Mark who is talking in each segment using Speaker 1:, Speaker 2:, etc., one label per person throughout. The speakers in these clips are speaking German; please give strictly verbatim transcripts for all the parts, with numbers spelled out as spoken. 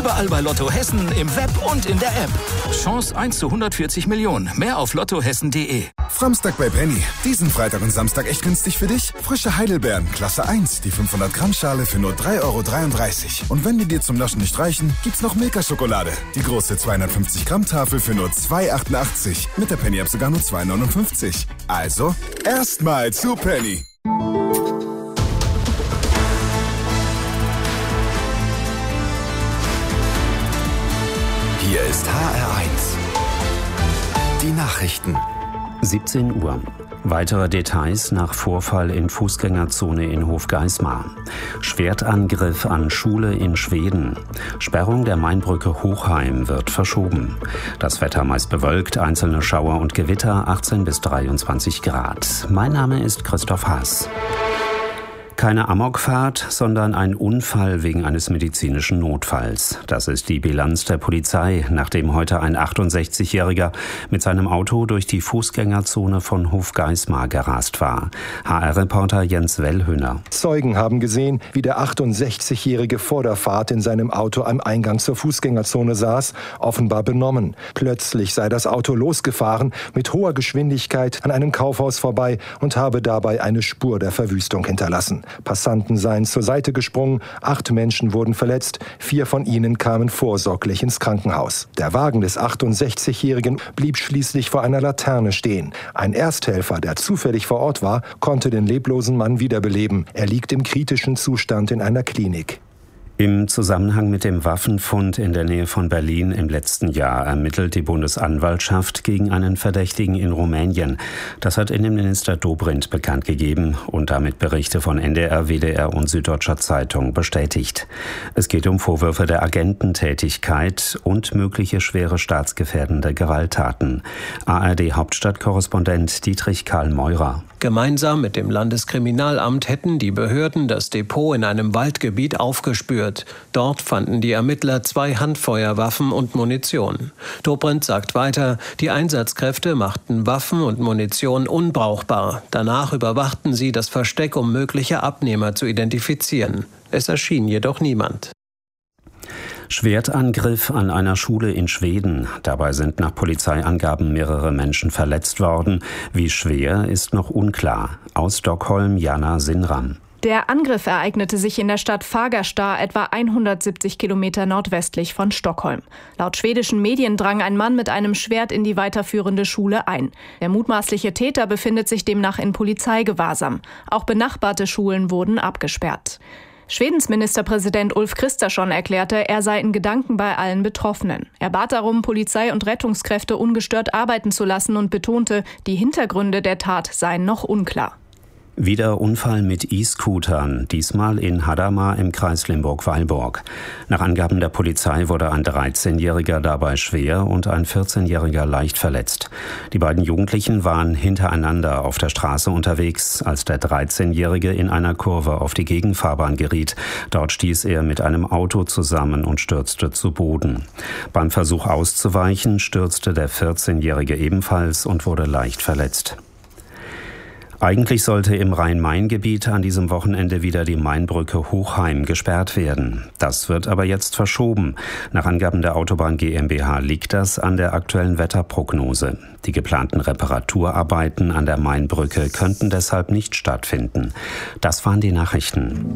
Speaker 1: überall bei Lotto Hessen, im Web und in der App. Chance eins zu hundertvierzig Millionen. Mehr auf lottohessen punkt de.
Speaker 2: Framstag bei Penny. Diesen Freitag und Samstag echt günstig für dich? Frische Heidelbeeren, Klasse eins, die fünfhundert Gramm Schale für nur drei Euro dreiunddreißig. Und wenn die dir zum Naschen nicht reichen, gibt's noch Milka-Schokolade. Die große zweihundertfünfzig Gramm Tafel für nur zwei Euro achtundachtzig. Mit der Penny-App sogar nur zwei Euro neunundfünfzig. Also, erstmal zu Penny.
Speaker 3: Hier ist H R eins. Die Nachrichten.
Speaker 4: siebzehn Uhr. Weitere Details nach Vorfall in Fußgängerzone in Hofgeismar. Schwertangriff an Schule in Schweden. Sperrung der Mainbrücke Hochheim wird verschoben. Das Wetter meist bewölkt, einzelne Schauer und Gewitter, achtzehn bis dreiundzwanzig Grad. Mein Name ist Christoph Haas. Keine Amokfahrt, sondern ein Unfall wegen eines medizinischen Notfalls. Das ist die Bilanz der Polizei, nachdem heute ein achtundsechzigjähriger mit seinem Auto durch die Fußgängerzone von Hofgeismar gerast war. H R-Reporter Jens Wellhöhner.
Speaker 5: Zeugen haben gesehen, wie der achtundsechzigjährige vor der Fahrt in seinem Auto am Eingang zur Fußgängerzone saß, offenbar benommen. Plötzlich sei das Auto losgefahren, mit hoher Geschwindigkeit an einem Kaufhaus vorbei und habe dabei eine Spur der Verwüstung hinterlassen. Passanten seien zur Seite gesprungen, acht Menschen wurden verletzt, vier von ihnen kamen vorsorglich ins Krankenhaus. Der Wagen des achtundsechzigjährigen blieb schließlich vor einer Laterne stehen. Ein Ersthelfer, der zufällig vor Ort war, konnte den leblosen Mann wiederbeleben. Er liegt im kritischen Zustand in einer Klinik.
Speaker 4: Im Zusammenhang mit dem Waffenfund in der Nähe von Berlin im letzten Jahr ermittelt die Bundesanwaltschaft gegen einen Verdächtigen in Rumänien. Das hat Innenminister Dobrindt bekannt gegeben und damit Berichte von N D R, W D R und Süddeutscher Zeitung bestätigt. Es geht um Vorwürfe der Agententätigkeit und mögliche schwere staatsgefährdende Gewalttaten. A R D-Hauptstadtkorrespondent Dietrich Karl Meurer.
Speaker 6: Gemeinsam mit dem Landeskriminalamt hätten die Behörden das Depot in einem Waldgebiet aufgespürt. Dort fanden die Ermittler zwei Handfeuerwaffen und Munition. Dobrindt sagt weiter, die Einsatzkräfte machten Waffen und Munition unbrauchbar. Danach überwachten sie das Versteck, um mögliche Abnehmer zu identifizieren. Es erschien jedoch niemand.
Speaker 4: Schwertangriff an einer Schule in Schweden. Dabei sind nach Polizeiangaben mehrere Menschen verletzt worden. Wie schwer, ist noch unklar. Aus Stockholm, Jana Sinram.
Speaker 7: Der Angriff ereignete sich in der Stadt Fagersta, etwa hundertsiebzig Kilometer nordwestlich von Stockholm. Laut schwedischen Medien drang ein Mann mit einem Schwert in die weiterführende Schule ein. Der mutmaßliche Täter befindet sich demnach in Polizeigewahrsam. Auch benachbarte Schulen wurden abgesperrt. Schwedens Ministerpräsident Ulf Kristersson erklärte, er sei in Gedanken bei allen Betroffenen. Er bat darum, Polizei und Rettungskräfte ungestört arbeiten zu lassen und betonte, die Hintergründe der Tat seien noch unklar.
Speaker 4: Wieder Unfall mit E-Scootern, diesmal in Hadamar im Kreis Limburg-Weilburg. Nach Angaben der Polizei wurde ein dreizehnjähriger dabei schwer und ein vierzehnjähriger leicht verletzt. Die beiden Jugendlichen waren hintereinander auf der Straße unterwegs, als der dreizehnjährige in einer Kurve auf die Gegenfahrbahn geriet. Dort stieß er mit einem Auto zusammen und stürzte zu Boden. Beim Versuch auszuweichen stürzte der vierzehnjährige ebenfalls und wurde leicht verletzt. Eigentlich sollte im Rhein-Main-Gebiet an diesem Wochenende wieder die Mainbrücke Hochheim gesperrt werden. Das wird aber jetzt verschoben. Nach Angaben der Autobahn GmbH liegt das an der aktuellen Wetterprognose. Die geplanten Reparaturarbeiten an der Mainbrücke könnten deshalb nicht stattfinden. Das waren die Nachrichten.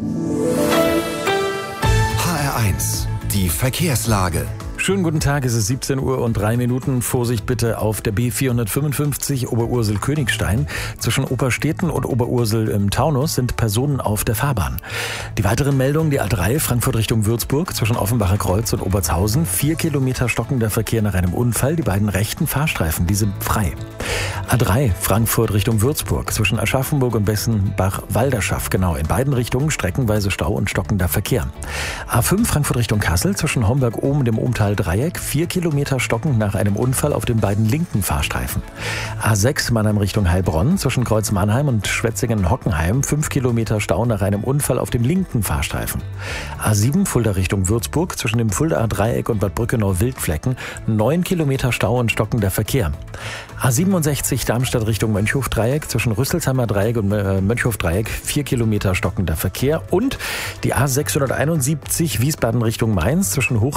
Speaker 3: H R eins, die Verkehrslage.
Speaker 8: Schönen guten Tag, es ist siebzehn Uhr und drei Minuten. Vorsicht bitte auf der B vierhundertfünfundfünfzig Oberursel-Königstein. Zwischen Oberstedten und Oberursel im Taunus sind Personen auf der Fahrbahn. Die weiteren Meldungen, die A drei Frankfurt Richtung Würzburg zwischen Offenbacher Kreuz und Obertshausen. Vier Kilometer stockender Verkehr nach einem Unfall. Die beiden rechten Fahrstreifen, die sind frei. A drei Frankfurt Richtung Würzburg zwischen Aschaffenburg und Bessenbach-Walderschaft. Genau, in beiden Richtungen streckenweise Stau und stockender Verkehr. A fünf Frankfurt Richtung Kassel zwischen Homberg-Ohm und dem Umtal Dreieck, vier Kilometer stockend nach einem Unfall auf den beiden linken Fahrstreifen. A sechs Mannheim Richtung Heilbronn zwischen Kreuz Mannheim und Schwetzingen-Hockenheim, fünf Kilometer Stau nach einem Unfall auf dem linken Fahrstreifen. A sieben Fulda Richtung Würzburg zwischen dem Fuldaer Dreieck und Bad Brückenau-Wildflecken, neun Kilometer Stau und stockender Verkehr. A siebenundsechzig Darmstadt Richtung Mönchhof-Dreieck zwischen Rüsselsheimer Dreieck und Mönchhof-Dreieck, vier Kilometer stockender Verkehr. Und die A sechshunderteinundsiebzig Wiesbaden Richtung Mainz zwischen Hoch